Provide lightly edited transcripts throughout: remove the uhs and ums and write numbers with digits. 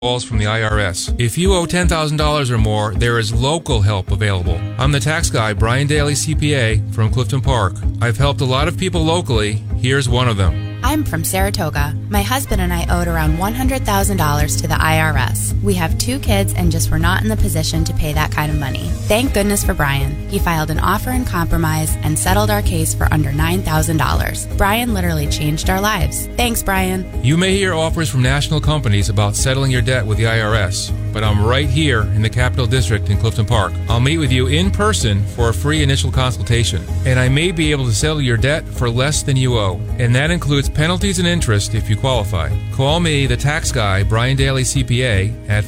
calls from the IRS. If you owe $10,000 or more, there is local help available. I'm the tax guy, Brian Daly, CPA, from Clifton Park. I've helped a lot of people locally. Here's one of them. I'm from Saratoga. My husband and I owed around $100,000 to the IRS. We have 2 kids and just were not in the position to pay that kind of money. Thank goodness for Brian. He filed an offer in compromise and settled our case for under $9,000. Brian literally changed our lives. Thanks, Brian. You may hear offers from national companies about settling your debt with the IRS, but I'm right here in the Capital District in Clifton Park. I'll meet with you in person for a free initial consultation, and I may be able to settle your debt for less than you owe, and that includes penalties and interest if you qualify. Call me, the tax guy, Brian Daly, CPA, at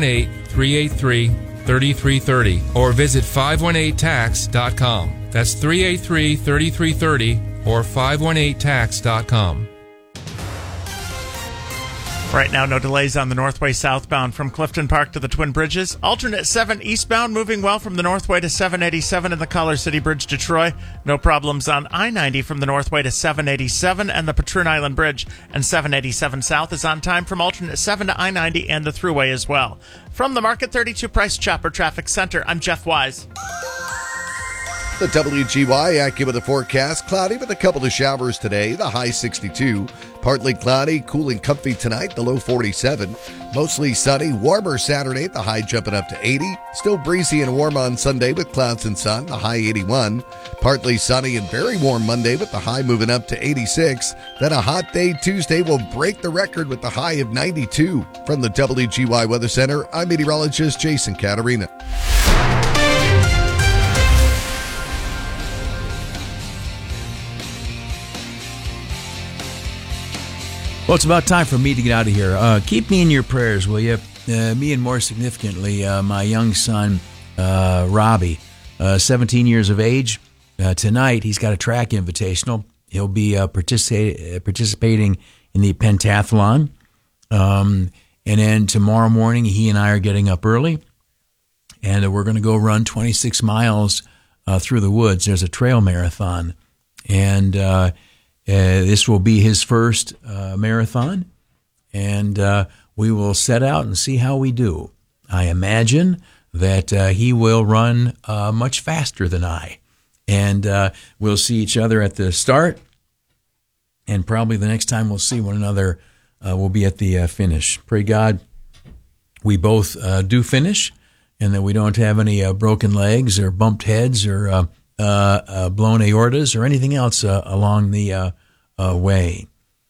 518-383-3330, or visit 518tax.com. That's 383-3330 or 518tax.com. Right now, no delays on the Northway southbound from Clifton Park to the Twin Bridges. Alternate 7 eastbound moving well from the Northway to 787 in the Collar City Bridge to Troy. No problems on I-90 from the Northway to 787 and the Patroon Island Bridge. And 787 south is on time from alternate 7 to I-90 and the Thruway as well. From the Market 32 Price Chopper Traffic Center, I'm Jeff Wise. The WGY AccuWeather forecast, cloudy with a couple of showers today, the high 62. Partly cloudy, cool and comfy tonight, the low 47. Mostly sunny, warmer Saturday, the high jumping up to 80. Still breezy and warm on Sunday with clouds and sun, the high 81. Partly sunny and very warm Monday with the high moving up to 86. Then a hot day Tuesday will break the record with the high of 92. From the WGY Weather Center, I'm meteorologist Jason Caterina. Well, it's about time for me to get out of here. Keep me in your prayers, will you? Me and more significantly, my young son, Robbie, 17 years of age. Tonight, he's got a track invitational. He'll be participating in the pentathlon. And then tomorrow morning, he and I are getting up early, and we're going to go run 26 miles through the woods. There's a trail marathon, and this will be his first marathon, and we will set out and see how we do. I imagine that he will run much faster than I, and we'll see each other at the start, and probably the next time we'll see one another will be at the finish. Pray God we both do finish, and that we don't have any broken legs or bumped heads or blown aortas or anything else along the way.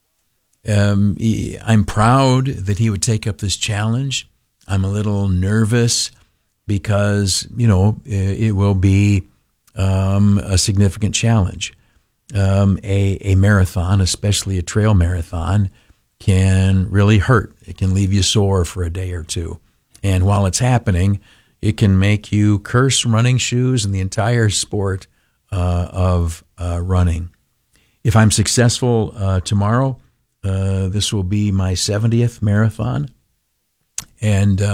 I'm proud that he would take up this challenge. I'm a little nervous because, it will be a significant challenge. A marathon, especially a trail marathon, can really hurt. It can leave you sore for a day or two. And while it's happening, it can make you curse running shoes and the entire sport of running. If I'm successful tomorrow, this will be my 70th marathon. And,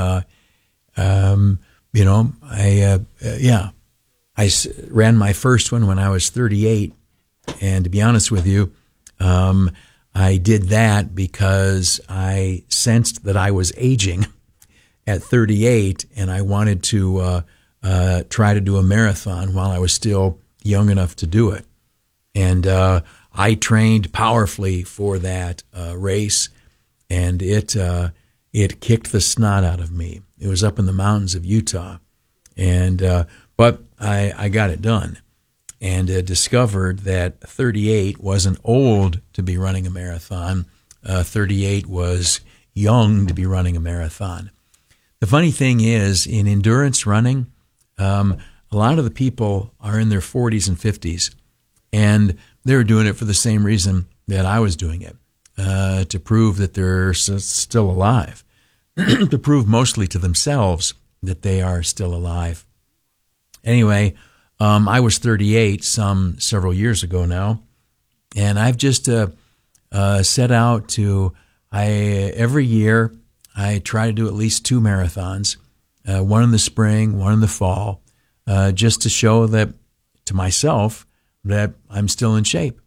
I ran my first one when I was 38. And to be honest with you, I did that because I sensed that I was aging at 38, and I wanted to try to do a marathon while I was still young enough to do it. And I trained powerfully for that race, and it kicked the snot out of me. It was up in the mountains of Utah, and but I got it done, and discovered that 38 wasn't old to be running a marathon. 38 was young to be running a marathon. The funny thing is, in endurance running, a lot of the people are in their 40s and 50s, and they're doing it for the same reason that I was doing it, to prove that they're still alive, to prove mostly to themselves that they are still alive. Anyway, I was 38 several years ago now, and I've just set out to, every year I try to do at least 2 marathons, one in the spring, one in the fall, just to show that to myself that I'm still in shape.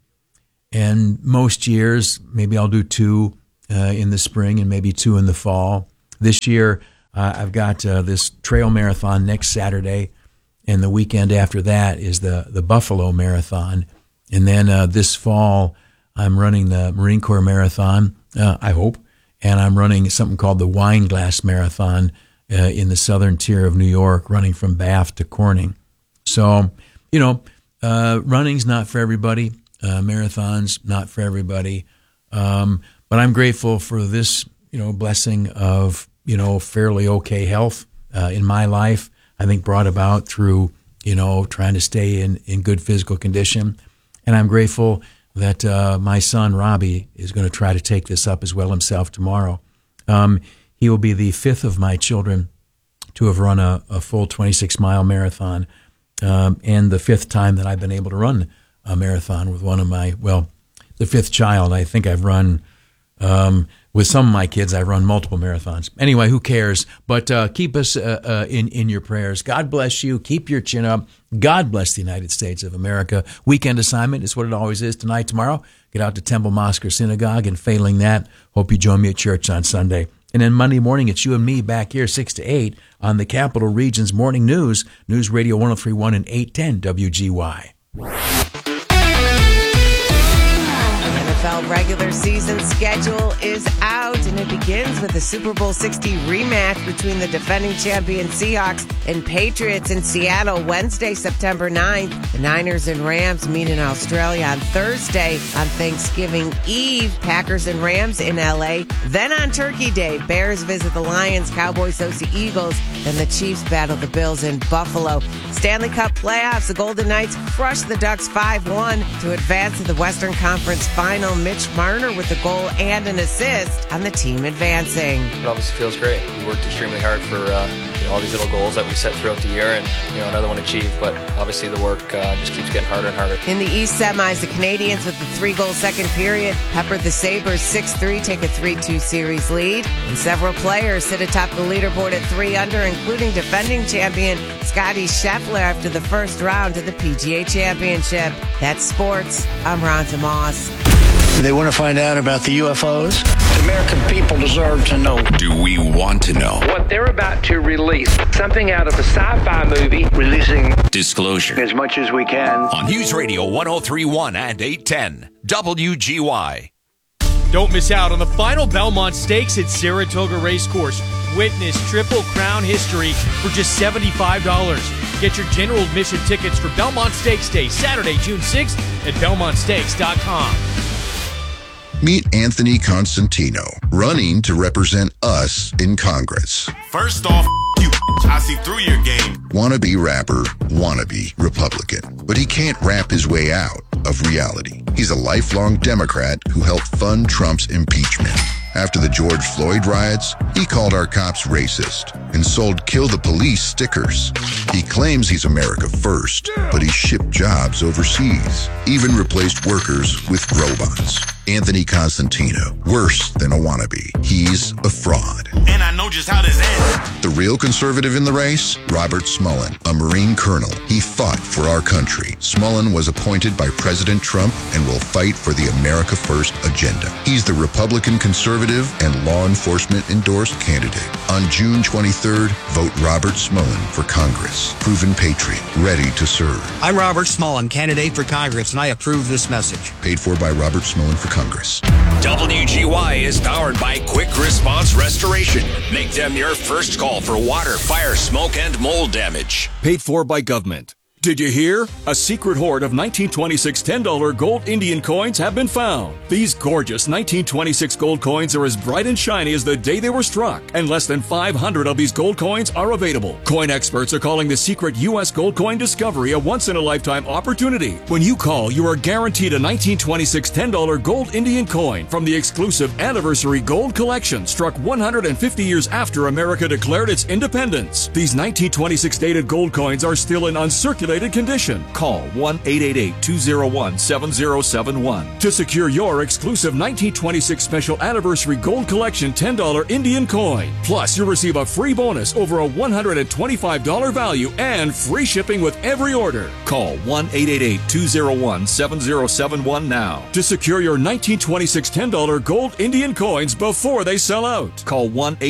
And most years, maybe I'll do 2 in the spring and maybe 2 in the fall. this year, I've got this trail marathon next Saturday, and the weekend after that is the Buffalo Marathon. And then this fall, I'm running the Marine Corps Marathon, I hope, and I'm running something called the Wine Glass Marathon in the southern tier of New York, running from Bath to Corning. So, running's not for everybody. Marathons, not for everybody. But I'm grateful for this, blessing of, fairly okay health in my life. I think brought about through, trying to stay in good physical condition. And I'm grateful that my son, Robbie, is going to try to take this up as well himself tomorrow. He will be the fifth of my children to have run a full 26-mile marathon, and the fifth time that I've been able to run a marathon with one of my, the fifth child. I think I've run, with some of my kids, I've run multiple marathons. Anyway, who cares? But keep us in your prayers. God bless you. Keep your chin up. God bless the United States of America. Weekend assignment is what it always is. Tonight, tomorrow, get out to Temple Mosque or Synagogue, and failing that, hope you join me at church on Sunday. And then Monday morning, it's you and me back here 6 to 8 on the Capital Region's Morning News, News Radio 103.1 and 810 WGY. NFL regular season schedule is out, and it begins with the Super Bowl 60 rematch between the defending champion Seahawks and Patriots in Seattle Wednesday, September 9th. The Niners and Rams meet in Australia on Thursday. On Thanksgiving Eve, Packers and Rams in LA. Then on Turkey Day, Bears visit the Lions, Cowboys host the Eagles, then the Chiefs battle the Bills in Buffalo. Stanley Cup playoffs, the Golden Knights crushed the Ducks 5-1 to advance to the Western Conference Final. Mitch Marner with a goal and an assist on the team advancing. It obviously feels great. We worked extremely hard for all these little goals that we set throughout the year, and another one achieved. But obviously the work just keeps getting harder and harder. In the East semis, the Canadians with the 3-goal second period peppered the Sabres 6-3, take a 3-2 series lead. And several players sit atop the leaderboard at 3 under, including defending champion Scottie Scheffler after the first round to the PGA Championship. That's sports. I'm Ronta Moss. They want to find out about the UFOs? The American people deserve to know. Do we want to know? What they're about to release, something out of a sci-fi movie. Releasing disclosure as much as we can. On News Radio 103.1 and 810 WGY. Don't miss out on the final Belmont Stakes at Saratoga Racecourse. Witness Triple Crown history for just $75. Get your general admission tickets for Belmont Stakes Day, Saturday, June 6th at BelmontStakes.com. Meet Anthony Constantino, running to represent us in Congress. First off, you, I see through your game. Wannabe rapper, wannabe Republican. But he can't rap his way out of reality. He's a lifelong Democrat who helped fund Trump's impeachment. After the George Floyd riots, he called our cops racist and sold Kill the Police stickers. He claims he's America first, but he shipped jobs overseas, even replaced workers with robots. Anthony Constantino, worse than a wannabe. He's a fraud. And I know just how this ends. The real conservative in the race? Robert Smullen, a Marine colonel. He fought for our country. Smullen was appointed by President Trump and will fight for the America First agenda. He's the Republican conservative and law enforcement endorsed candidate. On June 23rd, vote Robert Smullen for Congress. Proven patriot, ready to serve. I'm Robert Smullen, candidate for Congress, and I approve this message. Paid for by Robert Smullen for Congress. WGY is powered by Quick Response Restoration. Make them your first call for water, fire, smoke, and mold damage. Paid for by government. Did you hear? A secret hoard of 1926 $10 gold Indian coins have been found. These gorgeous 1926 gold coins are as bright and shiny as the day they were struck, and less than 500 of these gold coins are available. Coin experts are calling the secret U.S. gold coin discovery a once-in-a-lifetime opportunity. When you call, you are guaranteed a 1926 $10 gold Indian coin from the exclusive Anniversary Gold Collection, struck 150 years after America declared its independence. These 1926 dated gold coins are still in uncirculated health-related condition. Call 1-888-201-7071 to secure your exclusive 1926 Special Anniversary Gold Collection $10 Indian coin. Plus, you'll receive a free bonus over a $125 value and free shipping with every order. Call 1-888-201-7071 now to secure your 1926 $10 gold Indian coins before they sell out. Call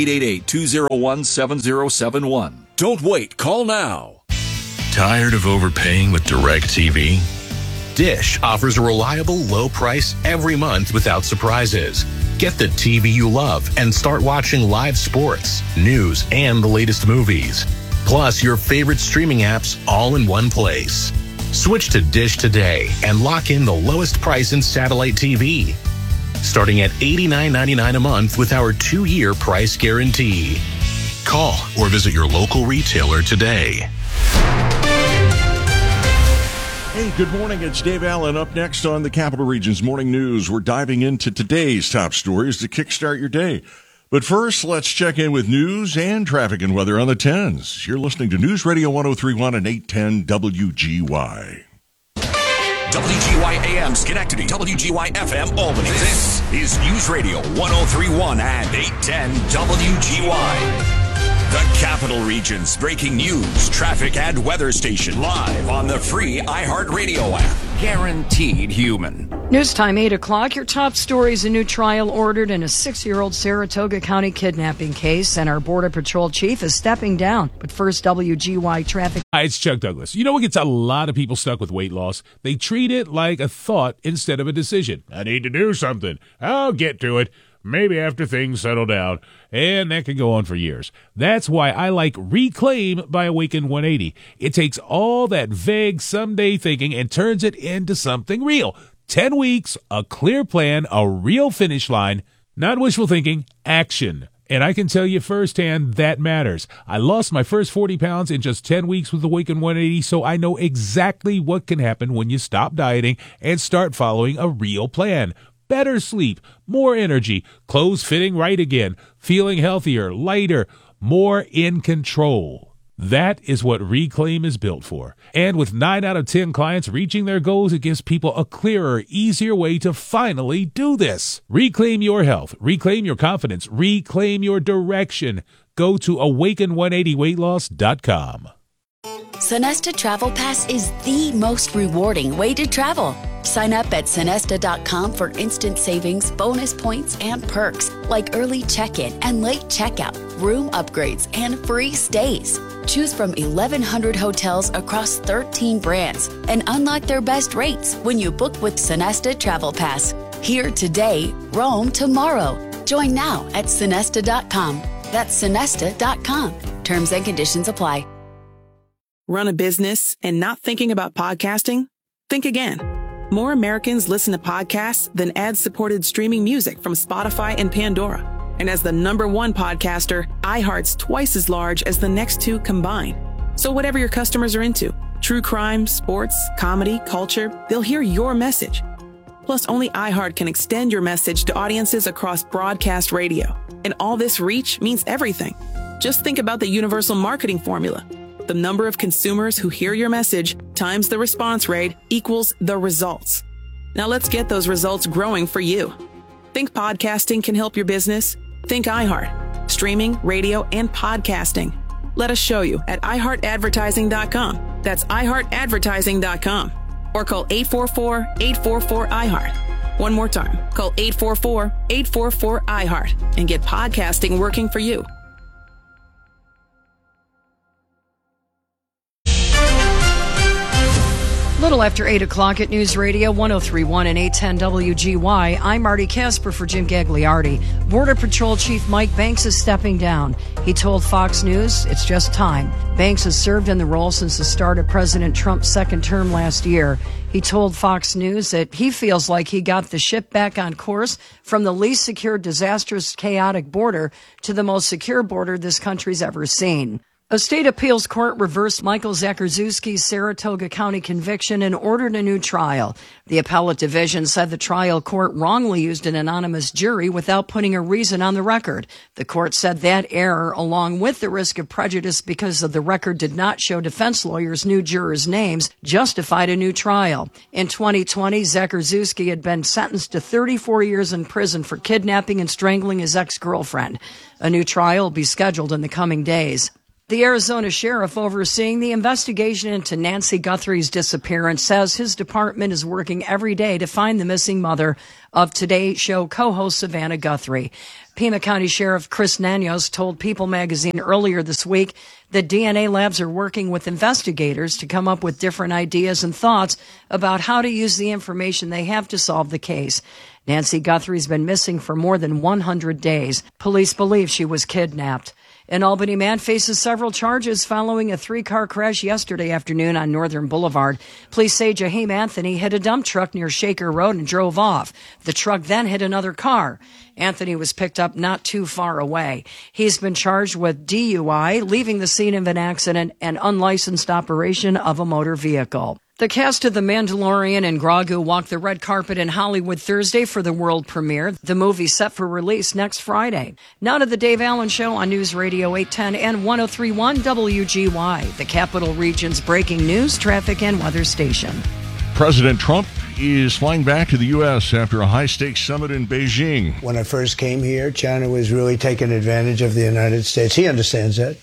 1-888-201-7071. Don't wait. Call now. Tired of overpaying with DirecTV? Dish offers a reliable, low price every month without surprises. Get the TV you love and start watching live sports, news, and the latest movies. Plus your favorite streaming apps all in one place. Switch to Dish today and lock in the lowest price in satellite TV. Starting at $89.99 a month with our 2-year price guarantee. Call or visit your local retailer today. Hey, good morning. It's Dave Allen. Up next on the Capital Region's Morning News, we're diving into today's top stories to kickstart your day. But first, let's check in with news and traffic and weather on the 10s. You're listening to News Radio 103.1 and 810 WGY. WGY AM Schenectady, WGY FM Albany. This is News Radio 103.1 and 810 WGY. The Capital Region's breaking news, traffic, and weather station live on the free iHeartRadio app. Guaranteed human. News time, 8 o'clock. Your top stories: a new trial ordered in a 6-year-old Saratoga County kidnapping case, and our Border Patrol chief is stepping down. But first, WGY traffic. Hi, it's Chuck Douglas. You know what gets a lot of people stuck with weight loss? They treat it like a thought instead of a decision. I need to do something. I'll get to it. Maybe after things settle down. And that can go on for years. That's why I like Reclaim by Awaken 180. It takes all that vague someday thinking and turns it into something real. 10 weeks, a clear plan, a real finish line, not wishful thinking, action. And I can tell you firsthand that matters. I lost my first 40 pounds in just 10 weeks with Awaken 180, so I know exactly what can happen when you stop dieting and start following a real plan. Better sleep, more energy, clothes fitting right again, feeling healthier, lighter, more in control. That is what Reclaim is built for. And with 9 out of 10 clients reaching their goals, it gives people a clearer, easier way to finally do this. Reclaim your health, reclaim your confidence, reclaim your direction. Go to awaken180weightloss.com. Sonesta Travel Pass is the most rewarding way to travel. Sign up at Sonesta.com for instant savings, bonus points, and perks like early check-in and late checkout, room upgrades, and free stays. Choose from 1,100 hotels across 13 brands and unlock their best rates when you book with Sonesta Travel Pass. Here today, roam tomorrow. Join now at Sonesta.com. That's Sonesta.com. Terms and conditions apply. Run a business and not thinking about podcasting? Think again. More Americans listen to podcasts than ad-supported streaming music from Spotify and Pandora. And as the #1 podcaster, iHeart's twice as large as the next 2 combined. So whatever your customers are into, true crime, sports, comedy, culture, they'll hear your message. Plus, only iHeart can extend your message to audiences across broadcast radio. And all this reach means everything. Just think about the universal marketing formula. The number of consumers who hear your message times the response rate equals the results. Now let's get those results growing for you. Think podcasting can help your business? Think iHeart. Streaming, radio, and podcasting. Let us show you at iHeartAdvertising.com. That's iHeartAdvertising.com. Or call 844-844-iHeart. One more time. Call 844-844-iHeart and get podcasting working for you. Little after 8 o'clock at News Radio 103.1 and 810 WGY, I'm Marty Casper for Jim Gagliardi. Border Patrol Chief Mike Banks is stepping down. He told Fox News it's just time. Banks has served in the role since the start of President Trump's second term last year. He told Fox News that he feels like he got the ship back on course from the least secure, disastrous, chaotic border to the most secure border this country's ever seen. A state appeals court reversed Michael Zakurzewski's Saratoga County conviction and ordered a new trial. The appellate division said the trial court wrongly used an anonymous jury without putting a reason on the record. The court said that error, along with the risk of prejudice because of the record did not show defense lawyers' new jurors' names, justified a new trial. In 2020, Zakurzewski had been sentenced to 34 years in prison for kidnapping and strangling his ex-girlfriend. A new trial will be scheduled in the coming days. The Arizona sheriff overseeing the investigation into Nancy Guthrie's disappearance says his department is working every day to find the missing mother of Today Show co-host Savannah Guthrie. Pima County Sheriff Chris Nanos told People magazine earlier this week that DNA labs are working with investigators to come up with different ideas and thoughts about how to use the information they have to solve the case. Nancy Guthrie's been missing for more than 100 days. Police believe she was kidnapped. An Albany man faces several charges following a 3-car crash yesterday afternoon on Northern Boulevard. Police say Jaheim Anthony hit a dump truck near Shaker Road and drove off. The truck then hit another car. Anthony was picked up not too far away. He's been charged with DUI, leaving the scene of an accident, and unlicensed operation of a motor vehicle. The cast of The Mandalorian and Grogu walked the red carpet in Hollywood Thursday for the world premiere. The movie set for release next Friday. Now to the Dave Allen Show on News Radio 810 and 103.1 WGY, the Capital Region's breaking news, traffic, and weather station. President Trump is flying back to the U.S. after a high-stakes summit in Beijing. When I first came here, China was really taking advantage of the United States. He understands that.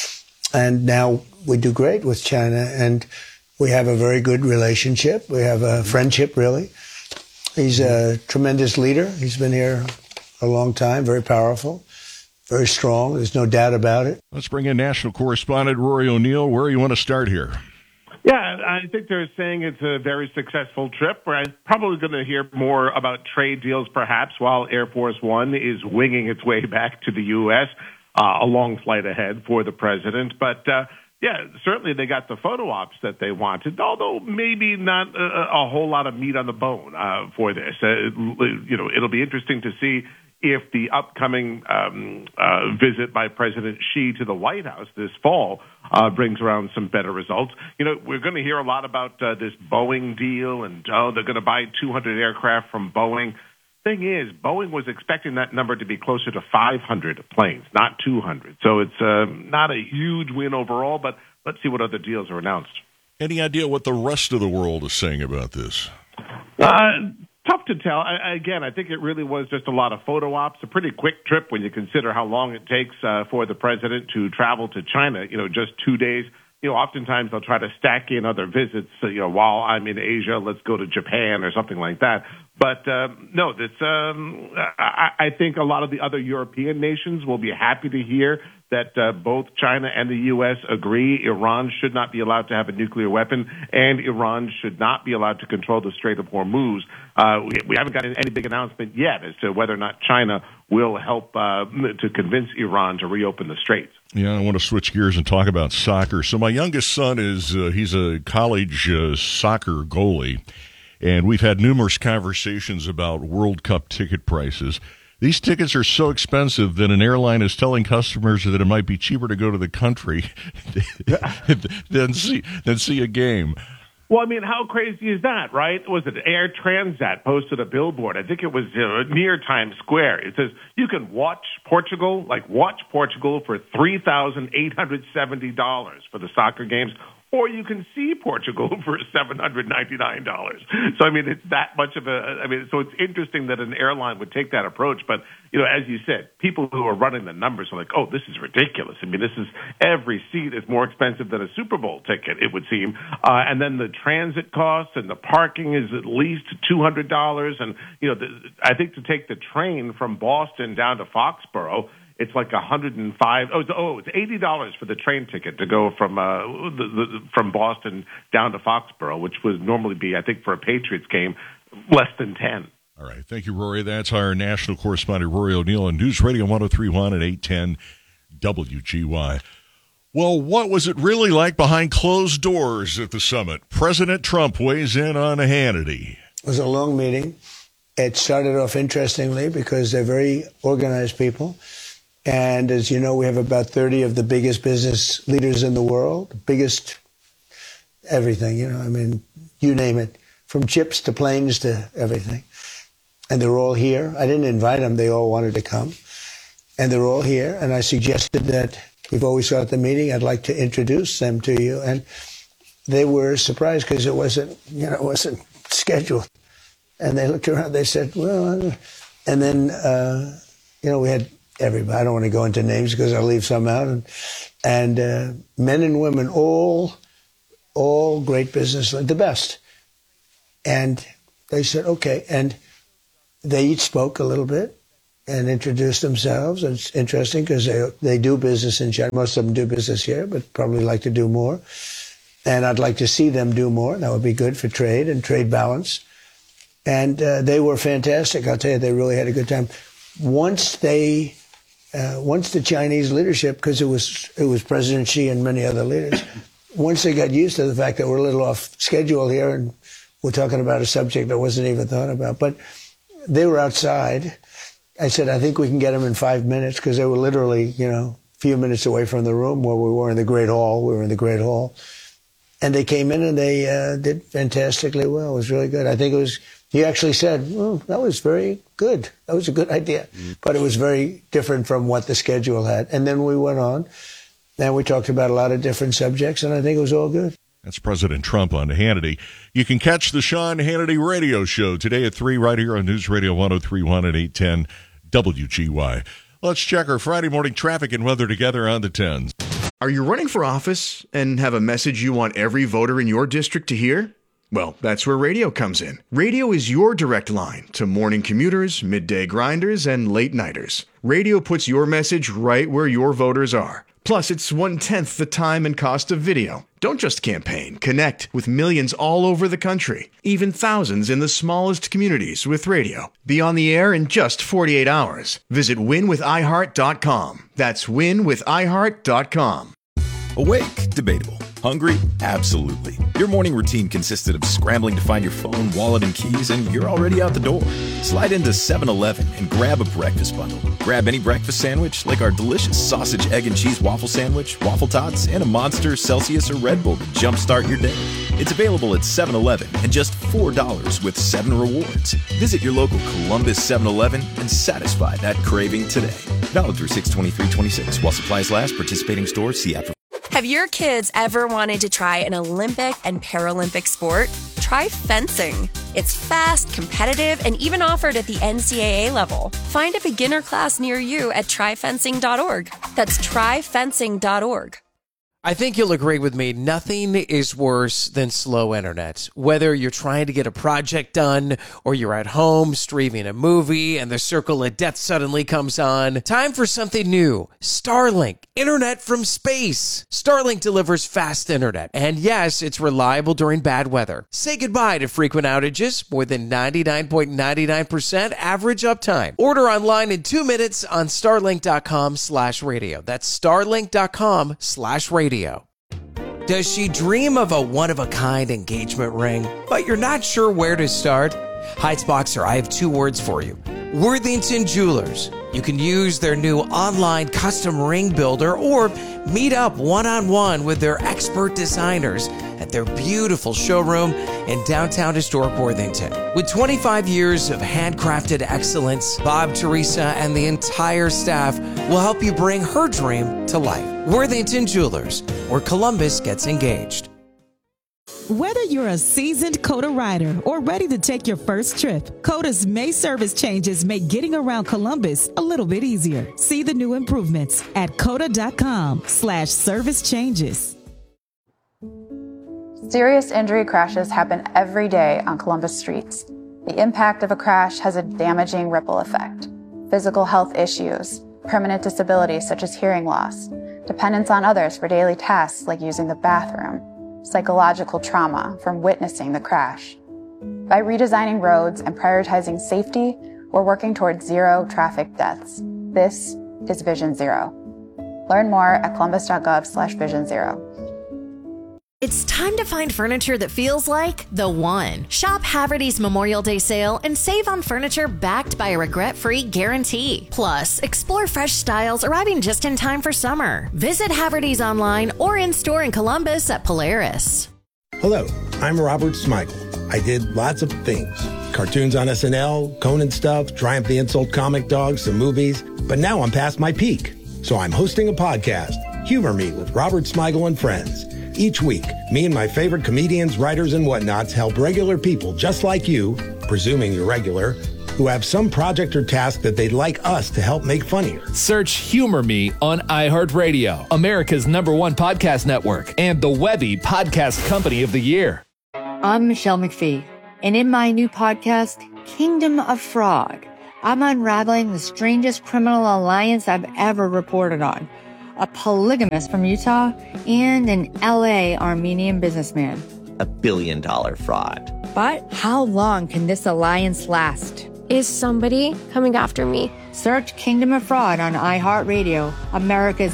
And now we do great with China, and we have a very good relationship. We have a friendship, really. He's a tremendous leader. He's been here a long time, very powerful, very strong. There's no doubt about it. Let's bring in national correspondent Rory O'Neill. Where do you want to start here? Yeah, I think they're saying it's a very successful trip. We're probably going to hear more about trade deals, perhaps, while Air Force One is winging its way back to the U.S., a long flight ahead for the president. But yeah, certainly they got the photo ops that they wanted, although maybe not a whole lot of meat on the bone for this. It'll be interesting to see if the upcoming visit by President Xi to the White House this fall brings around some better results. We're going to hear a lot about this Boeing deal, and they're going to buy 200 aircraft from Boeing. Thing is, Boeing was expecting that number to be closer to 500 planes, not 200. So it's not a huge win overall, but let's see what other deals are announced. Any idea what the rest of the world is saying about this? Tough to tell. Again, I think it really was just a lot of photo ops, a pretty quick trip when you consider how long it takes for the president to travel to China, just 2 days. Oftentimes they'll try to stack in other visits. While I'm in Asia, let's go to Japan or something like that. But no, I think a lot of the other European nations will be happy to hear that both China and the U.S. agree Iran should not be allowed to have a nuclear weapon, and Iran should not be allowed to control the Strait of Hormuz. We haven't gotten any big announcement yet as to whether or not China will help to convince Iran to reopen the straits. Yeah, I want to switch gears and talk about soccer. So my youngest son he's a college soccer goalie, and we've had numerous conversations about World Cup ticket prices. These tickets are so expensive that an airline is telling customers that it might be cheaper to go to the country than see a game. Well, I mean, how crazy is that, right? Was it Air Transat posted a billboard? I think it was near Times Square. It says you can watch Portugal for $3,870 for the soccer games, or you can see Portugal for $799. So, I mean, it's that much of so it's interesting that an airline would take that approach. But, as you said, people who are running the numbers are like, oh, this is ridiculous. I mean, every seat is more expensive than a Super Bowl ticket, it would seem. And then the transit costs and the parking is at least $200. And, I think to take the train from Boston down to Foxborough, it's like $105. It's $80 for the train ticket to go from Boston down to Foxborough, which would normally be, I think, for a Patriots game, less than 10. All right, thank you, Rory. That's our national correspondent Rory O'Neill on News Radio 103.1 at 810 WGY. Well, what was it really like behind closed doors at the summit? President Trump weighs in on Hannity. It was a long meeting. It started off interestingly because they're very organized people. And as you know, we have about 30 of the biggest business leaders in the world, biggest everything, you name it, from chips to planes to everything. And they're all here. I didn't invite them. They all wanted to come. And they're all here. And I suggested that before we start the meeting, I'd like to introduce them to you. And they were surprised because it wasn't scheduled. And they looked around, they said, well, and then, we had everybody. I don't want to go into names because I'll leave some out. And men and women, all great business, the best. And they said, okay. And they each spoke a little bit and introduced themselves. And it's interesting because they do business in China. Most of them do business here, but probably like to do more. And I'd like to see them do more. That would be good for trade and trade balance. And they were fantastic. I'll tell you, they really had a good time. Once the Chinese leadership, because it was President Xi and many other leaders, once they got used to the fact that we're a little off schedule here and we're talking about a subject that wasn't even thought about, but they were outside. I said, I think we can get them in 5 minutes because they were literally, a few minutes away from the room where we were in the Great Hall. We were in the Great Hall. And they came in and they did fantastically well. It was really good. I think he actually said, well, that was very good. That was a good idea. But it was very different from what the schedule had. And then we went on and we talked about a lot of different subjects, and I think it was all good. That's President Trump on Hannity. You can catch the Sean Hannity radio show today at 3 right here on News Radio 103.1 and 810 WGY. Let's check our Friday morning traffic and weather together on the 10s. Are you running for office and have a message you want every voter in your district to hear? Well, that's where radio comes in. Radio is your direct line to morning commuters, midday grinders, and late nighters. Radio puts your message right where your voters are. Plus, it's 1/10 the time and cost of video. Don't just campaign. Connect with millions all over the country, even thousands in the smallest communities with radio. Be on the air in just 48 hours. Visit winwithiheart.com. That's winwithiheart.com. Awake? Debatable. Hungry? Absolutely. Your morning routine consisted of scrambling to find your phone, wallet, and keys, and you're already out the door. Slide into 7-Eleven and grab a breakfast bundle. Grab any breakfast sandwich, like our delicious sausage, egg, and cheese waffle sandwich, waffle tots, and a Monster, Celsius, or Red Bull to jumpstart your day. It's available at 7-Eleven and just $4 with 7 rewards. Visit your local Columbus 7-Eleven and satisfy that craving today. Valid through 6/23/26 while supplies last. Participating stores. See app for. Have your kids ever wanted to try an Olympic and Paralympic sport? Try fencing. It's fast, competitive, and even offered at the NCAA level. Find a beginner class near you at tryfencing.org. That's tryfencing.org. I think you'll agree with me, nothing is worse than slow internet. Whether you're trying to get a project done or you're at home streaming a movie and the circle of death suddenly comes on, time for something new. Starlink, internet from space. Starlink delivers fast internet, and yes, it's reliable during bad weather. Say goodbye to frequent outages, more than 99.99% average uptime. Order online in 2 minutes on starlink.com/radio. That's starlink.com/radio. Does she dream of a one-of-a-kind engagement ring, but you're not sure where to start? Heights Boxer, I have 2 words for you. Worthington Jewelers. You can use their new online custom ring builder or meet up one-on-one with their expert designers at their beautiful showroom in downtown historic Worthington. With 25 years of handcrafted excellence, Bob, Teresa, and the entire staff will help you bring her dream to life. Worthington Jewelers, where Columbus gets engaged. Whether you're a seasoned COTA rider or ready to take your first trip, COTA's May service changes make getting around Columbus a little bit easier. See the new improvements at COTA.com/service changes. Serious injury crashes happen every day on Columbus streets. The impact of a crash has a damaging ripple effect. Physical health issues, permanent disabilities such as hearing loss, dependence on others for daily tasks like using the bathroom, psychological trauma from witnessing the crash. By redesigning roads and prioritizing safety, we're working towards 0 traffic deaths. This is Vision Zero. Learn more at columbus.gov/Vision Zero. It's time to find furniture that feels like the one. Shop Haverty's Memorial Day sale and save on furniture backed by a regret-free guarantee. Plus, explore fresh styles arriving just in time for summer. Visit Haverty's online or in-store in Columbus at Polaris. Hello, I'm Robert Smigel. I did lots of things. Cartoons on SNL, Conan stuff, Triumph the Insult comic dogs, some movies. But now I'm past my peak. So I'm hosting a podcast, Humor Me with Robert Smigel and Friends. Each week, me and my favorite comedians, writers, and whatnots help regular people just like you, presuming you're regular, who have some project or task that they'd like us to help make funnier. Search Humor Me on iHeartRadio, America's #1 podcast network, and the Webby Podcast Company of the Year. I'm Michelle McPhee, and in my new podcast, Kingdom of Frog, I'm unraveling the strangest criminal alliance I've ever reported on. A polygamist from Utah and an LA Armenian businessman. $1 billion fraud. But how long can this alliance last? Is somebody coming after me? Search Kingdom of Fraud on iHeartRadio, America's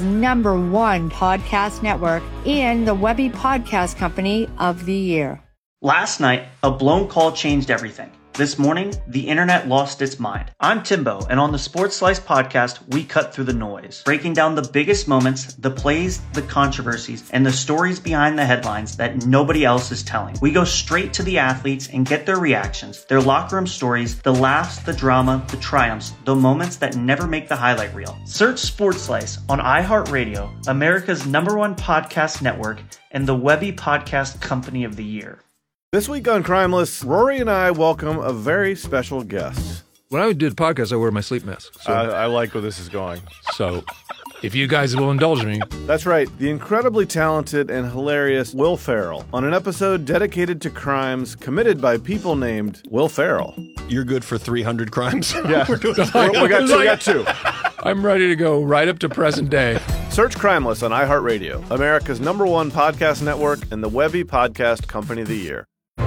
#1 podcast network, and the Webby Podcast Company of the Year. Last night, a blown call changed everything. This morning, the internet lost its mind. I'm Timbo, and on the Sports Slice podcast, we cut through the noise, breaking down the biggest moments, the plays, the controversies, and the stories behind the headlines that nobody else is telling. We go straight to the athletes and get their reactions, their locker room stories, the laughs, the drama, the triumphs, the moments that never make the highlight reel. Search Sports Slice on iHeartRadio, America's #1 podcast network, and the Webby Podcast Company of the Year. This week on Crimeless, Rory and I welcome a very special guest. When I do the podcast, I wear my sleep mask. So. I like where this is going. So, if you guys will indulge me. That's right, the incredibly talented and hilarious Will Ferrell on an episode dedicated to crimes committed by people named Will Ferrell. You're good for 300 crimes? Yeah, we got two. I'm ready to go right up to present day. Search Crimeless on iHeartRadio, America's #1 podcast network, and the Webby Podcast Company of the Year.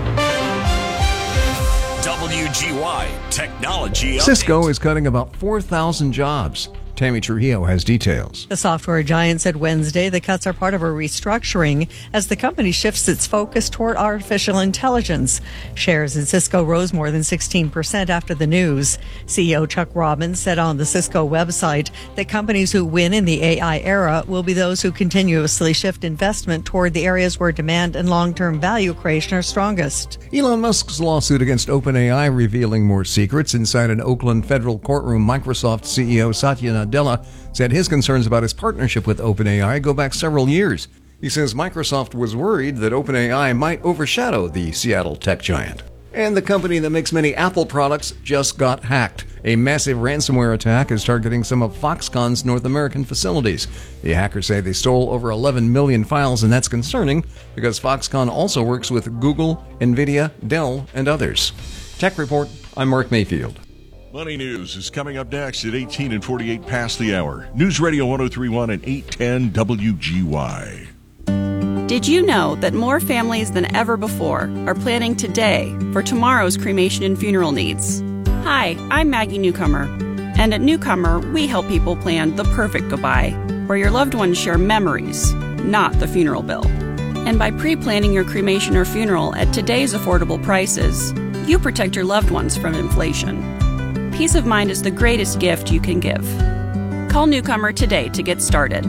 WGY Technology Update. Cisco is cutting about 4,000 jobs. Tammy Trujillo has details. The software giant said Wednesday the cuts are part of a restructuring as the company shifts its focus toward artificial intelligence. Shares in Cisco rose more than 16% after the news. CEO Chuck Robbins said on the Cisco website that companies who win in the AI era will be those who continuously shift investment toward the areas where demand and long-term value creation are strongest. Elon Musk's lawsuit against OpenAI revealing more secrets. Inside an Oakland federal courtroom, Microsoft CEO Satya Nadella said his concerns about his partnership with OpenAI go back several years. He says Microsoft was worried that OpenAI might overshadow the Seattle tech giant. And the company that makes many Apple products just got hacked. A massive ransomware attack is targeting some of Foxconn's North American facilities. The hackers say they stole over 11 million files, and that's concerning because Foxconn also works with Google, NVIDIA, Dell, and others. Tech Report, I'm Mark Mayfield. Money News is coming up next at 18 and 48 past the hour. News Radio 1031 and 810 WGY. Did you know that more families than ever before are planning today for tomorrow's cremation and funeral needs? Hi, I'm Maggie Newcomer. And at Newcomer, we help people plan the perfect goodbye, where your loved ones share memories, not the funeral bill. And by pre-planning your cremation or funeral at today's affordable prices, you protect your loved ones from inflation. Peace of mind is the greatest gift you can give. Call Newcomer today to get started.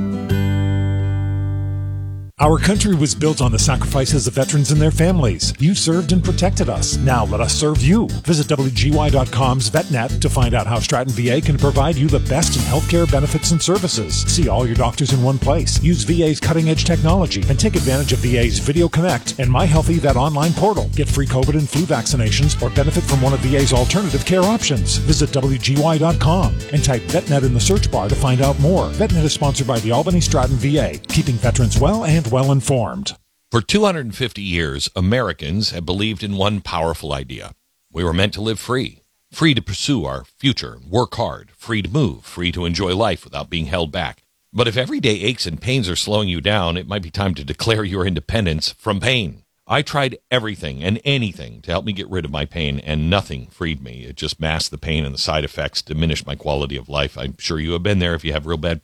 Our country was built on the sacrifices of veterans and their families. You served and protected us. Now let us serve you. Visit WGY.com's VetNet to find out how Stratton VA can provide you the best in healthcare benefits and services. See all your doctors in one place. Use VA's cutting-edge technology and take advantage of VA's Video Connect and My Healthy Vet online portal. Get free COVID and flu vaccinations or benefit from one of VA's alternative care options. Visit WGY.com and type VetNet in the search bar to find out more. VetNet is sponsored by the Albany Stratton VA, keeping veterans well and well informed. For 250 years, Americans have believed in one powerful idea. We were meant to live free. Free to pursue our future, work hard, free to move, free to enjoy life without being held back. But if everyday aches and pains are slowing you down, it might be time to declare your independence from pain. I tried everything and anything to help me get rid of my pain, and nothing freed me. It just masked the pain, and the side effects diminished my quality of life. I'm sure you have been there if you have real bad pain.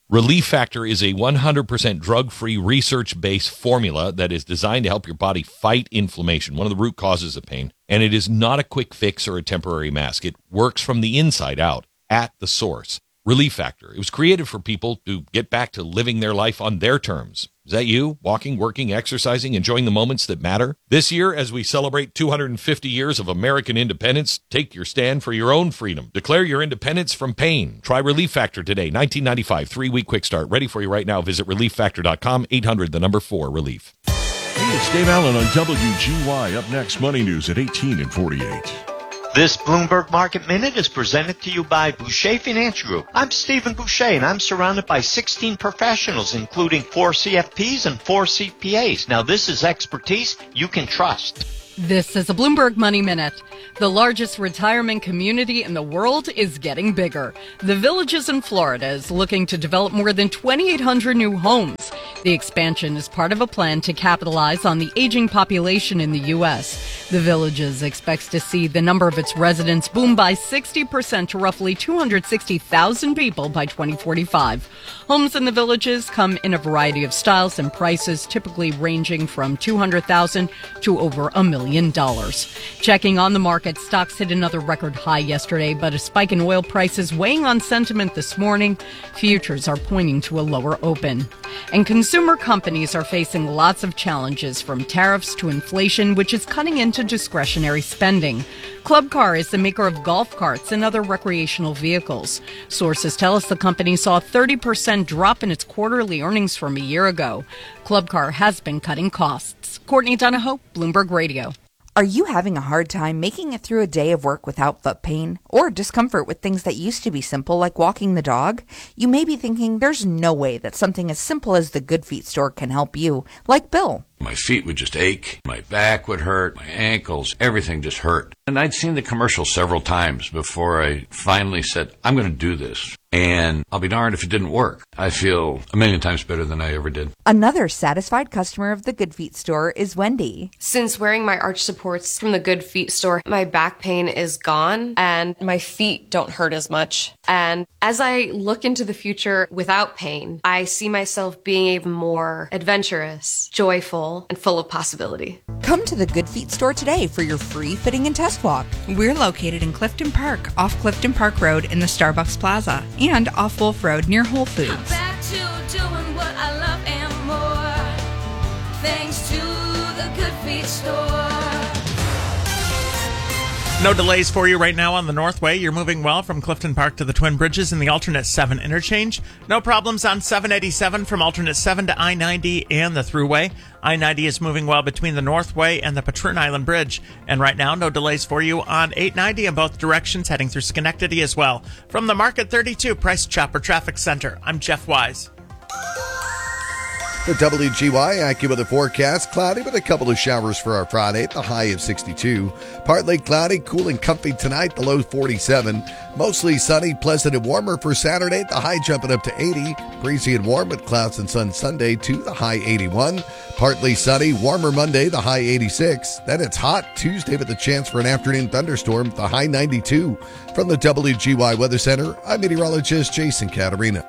Relief Factor is a 100% drug-free, research-based formula that is designed to help your body fight inflammation, one of the root causes of pain. And it is not a quick fix or a temporary mask. It works from the inside out, at the source. Relief Factor. It was created for people to get back to living their life on their terms. Is that you? Walking, working, exercising, enjoying the moments that matter? This year, as we celebrate 250 years of American independence, take your stand for your own freedom. Declare your independence from pain. Try Relief Factor today. $19.95, 3-week quick start. Ready for you right now. Visit relieffactor.com, 800-4-RELIEF. Hey, it's Dave Allen on WGY. Up next, Money News at 18 and 48. This Bloomberg Market Minute is presented to you by Boucher Finance Group. I'm Stephen Boucher, and I'm surrounded by 16 professionals, including 4 CFPs and 4 CPAs. Now, this is expertise you can trust. This is a Bloomberg Money Minute. The largest retirement community in the world is getting bigger. The Villages in Florida is looking to develop more than 2,800 new homes. The expansion is part of a plan to capitalize on the aging population in the U.S. The Villages expects to see the number of its residents boom by 60% to roughly 260,000 people by 2045. Homes in the Villages come in a variety of styles and prices, typically ranging from $200,000 to over $1 million. Checking on the market, stocks hit another record high yesterday, but a spike in oil prices weighing on sentiment this morning. Futures are pointing to a lower open. And consumer companies are facing lots of challenges, from tariffs to inflation, which is cutting into discretionary spending. Club Car is the maker of golf carts and other recreational vehicles. Sources tell us the company saw a 30% drop in its quarterly earnings from a year ago. Club Car has been cutting costs. Courtney Donahoe, Bloomberg Radio. Are you having a hard time making it through a day of work without foot pain or discomfort with things that used to be simple, like walking the dog? You may be thinking there's no way that something as simple as the Good Feet store can help you, like Bill. My feet would just ache, my back would hurt, my ankles, everything just hurt. And I'd seen the commercial several times before I finally said, I'm going to do this. And I'll be darned if it didn't work. I feel a million times better than I ever did. Another satisfied customer of the Good Feet store is Wendy. Since wearing my arch supports from the Good Feet store, my back pain is gone and my feet don't hurt as much. And as I look into the future without pain, I see myself being even more adventurous, joyful, and full of possibility. Come to the Good Feet store today for your free fitting and test walk. We're located in Clifton Park, off Clifton Park Road in the Starbucks Plaza, and off Wolf Road near Whole Foods. I'm back to doing what I love and more, thanks to the Good Feet store. No delays for you right now on the Northway. You're moving well from Clifton Park to the Twin Bridges and the alternate 7 interchange. No problems on 787 from alternate 7 to I-90 and the Thruway. I-90 is moving well between the Northway and the Patroon Island Bridge. And right now, no delays for you on 890 in both directions, heading through Schenectady as well. From the Market 32 Price Chopper Traffic Center, I'm Jeff Wise. The WGY AccuWeather forecast, cloudy with a couple of showers for our Friday, the high of 62. Partly cloudy, cool and comfy tonight, the low 47. Mostly sunny, pleasant and warmer for Saturday, the high jumping up to 80. Breezy and warm with clouds and sun Sunday to the high 81. Partly sunny, warmer Monday, the high 86. Then it's hot Tuesday with a chance for an afternoon thunderstorm, the high 92. From the WGY Weather Center, I'm meteorologist Jason Caterina.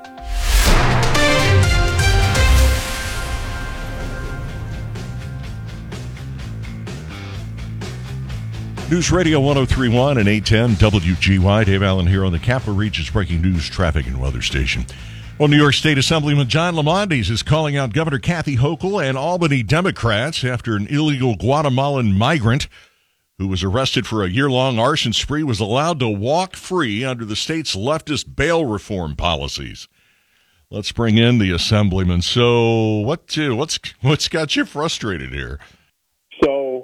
News Radio 103.1 and 810 WGY. Dave Allen here on the Capital Region's breaking news, traffic, and weather station. Well, New York State Assemblyman John Lamondes is calling out Governor Kathy Hochul and Albany Democrats after an illegal Guatemalan migrant who was arrested for a year-long arson spree was allowed to walk free under the state's leftist bail reform policies. Let's bring in the Assemblyman. So what's got you frustrated here? So,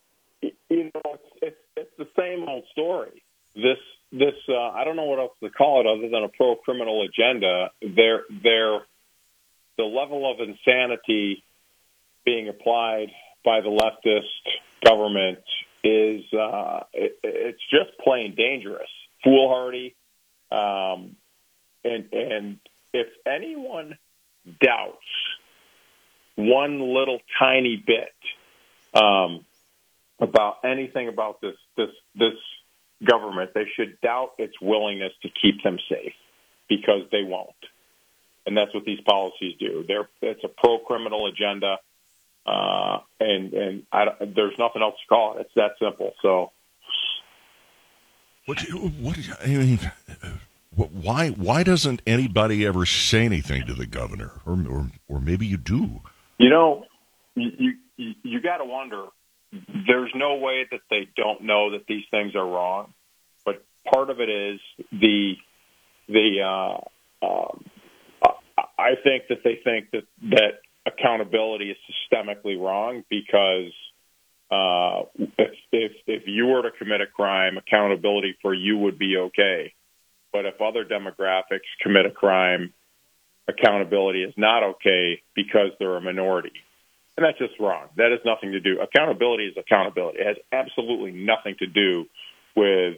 it's the same old story. This I don't know what else to call it other than a pro-criminal agenda. The level of insanity being applied by the leftist government is it's just plain dangerous, foolhardy, and if anyone doubts one little tiny bit about anything about this government, they should doubt its willingness to keep them safe, because they won't. And that's what these policies do. It's a pro-criminal agenda, and there's nothing else to call it. It's that simple. So, why doesn't anybody ever say anything to the governor, or maybe you do? You know, you got to wonder. There's no way that they don't know that these things are wrong, but part of it is I think that they think that accountability is systemically wrong because if you were to commit a crime, accountability for you would be okay. But if other demographics commit a crime, accountability is not okay because they're a minority. And that's just wrong. That has nothing to do. Accountability is accountability. It has absolutely nothing to do with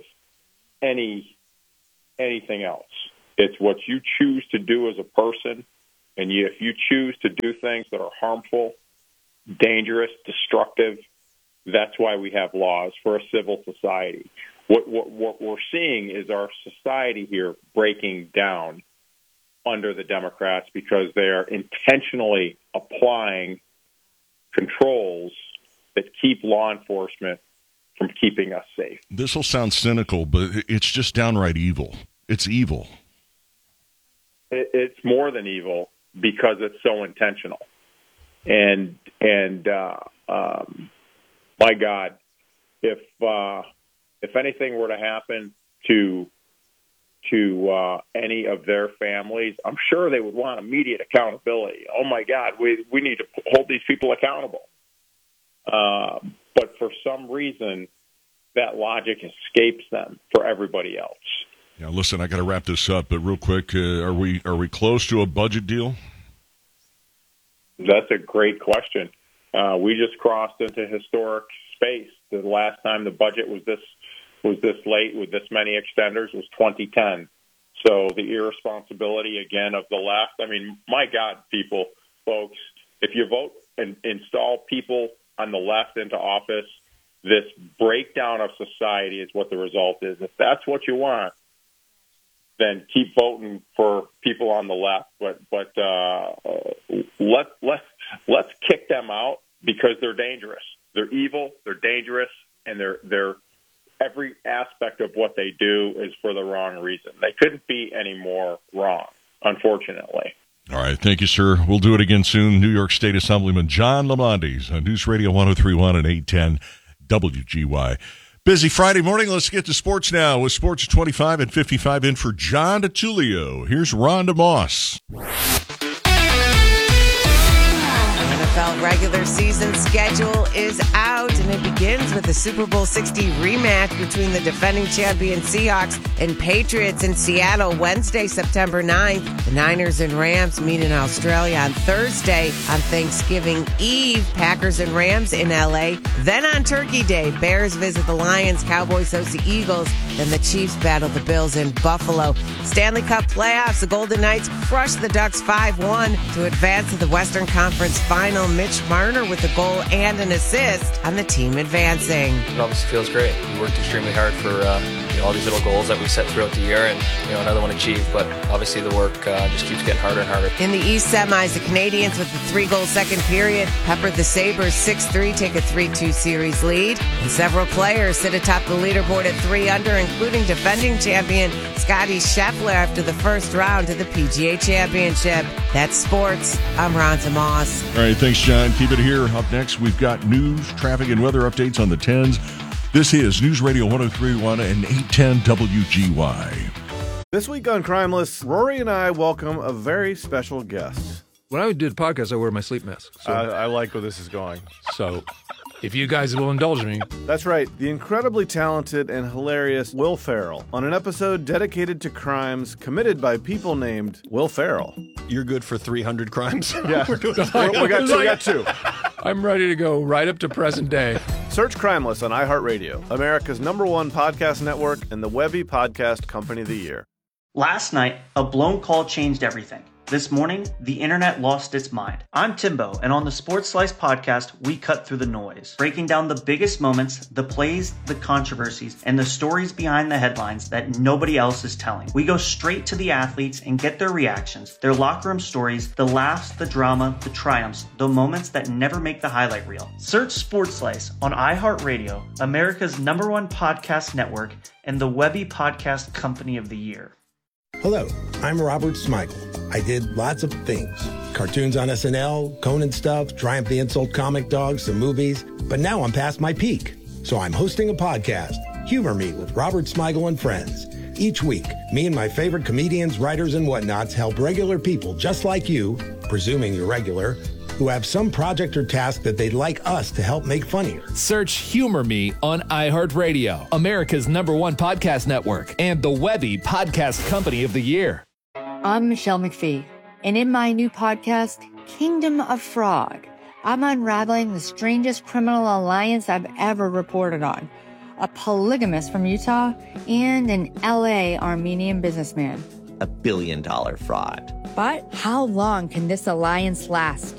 anything else. It's what you choose to do as a person, and if you choose to do things that are harmful, dangerous, destructive, that's why we have laws for a civil society. What we're seeing is our society here breaking down under the Democrats because they are intentionally applying controls that keep law enforcement from keeping us safe. This will sound cynical, but it's just downright evil. It's evil. It's more than evil because it's so intentional. And my God, if anything were to happen to any of their families, I'm sure they would want immediate accountability. Oh my God, we need to hold these people accountable. But for some reason, that logic escapes them for everybody else. Yeah, listen, I got to wrap this up, but real quick, are we close to a budget deal? That's a great question. We just crossed into historic space. The last time the budget was this late with this many extenders was 2010. So the irresponsibility again of the left. I mean, my God, folks, if you vote and install people on the left into office, this breakdown of society is what the result is. If that's what you want, then keep voting for people on the left. But let's kick them out because they're dangerous. They're evil. They're dangerous, and they're every aspect of what they do is for the wrong reason. They couldn't be any more wrong, unfortunately. All right. Thank you, sir. We'll do it again soon. New York State Assemblyman John Lamondes on News Radio 103.1 and 810 WGY. Busy Friday morning. Let's get to sports now with Sports 25 and 55 in for John DeTulio. Here's Rhonda Moss. NFL regular season schedule is out, and it begins with the Super Bowl 60 rematch between the defending champion Seahawks and Patriots in Seattle Wednesday, September 9th. The Niners and Rams meet in Australia on Thursday. On Thanksgiving Eve, Packers and Rams in LA. Then on Turkey Day, Bears visit the Lions, Cowboys host the Eagles. Then the Chiefs battle the Bills in Buffalo. Stanley Cup playoffs, the Golden Knights crush the Ducks 5-1 to advance to the Western Conference Final. Mitch Marner with a goal and an assist on the team advancing. It obviously feels great. We worked extremely hard for all these little goals that we set throughout the year, and another one achieved. But obviously the work just keeps getting harder and harder. In the East semis, the Canadians with the 3-goal second period peppered the Sabres 6-3, take a 3-2 series lead. And several players sit atop the leaderboard at 3 under, including defending champion Scottie Scheffler after the first round to the PGA Championship. That's sports. I'm Rhonda Moss. All right, thanks, John. Keep it here. Up next, we've got news, traffic, and weather updates on the 10s. This is News Radio 103.1 and 810 WGY. This week on Crimeless, Rory and I welcome a very special guest. When I did podcasts, I wear my sleep mask. So. I like where this is going. So, if you guys will indulge me. That's right. The incredibly talented and hilarious Will Ferrell on an episode dedicated to crimes committed by people named Will Ferrell. You're good for 300 crimes? Yeah. we got two. I'm ready to go right up to present day. Search Crimeless on iHeartRadio, America's #1 podcast network and the Webby Podcast Company of the Year. Last night, a blown call changed everything. This morning, the internet lost its mind. I'm Timbo, and on the Sports Slice podcast, we cut through the noise, breaking down the biggest moments, the plays, the controversies, and the stories behind the headlines that nobody else is telling. We go straight to the athletes and get their reactions, their locker room stories, the laughs, the drama, the triumphs, the moments that never make the highlight reel. Search Sports Slice on iHeartRadio, America's #1 podcast network, and the Webby Podcast Company of the Year. Hello, I'm Robert Smigel. I did lots of things. Cartoons on SNL, Conan stuff, Triumph the Insult Comic Dog, some movies. But now I'm past my peak. So I'm hosting a podcast, Humor Me with Robert Smigel and Friends. Each week, me and my favorite comedians, writers, and whatnots help regular people just like you, presuming you're regular, who have some project or task that they'd like us to help make funnier. Search Humor Me on iHeartRadio, America's #1 podcast network, and the Webby Podcast Company of the Year. I'm Michelle McPhee, and in my new podcast, Kingdom of Frog, I'm unraveling the strangest criminal alliance I've ever reported on. A polygamist from Utah and an LA Armenian businessman. $1 billion fraud. But how long can this alliance last?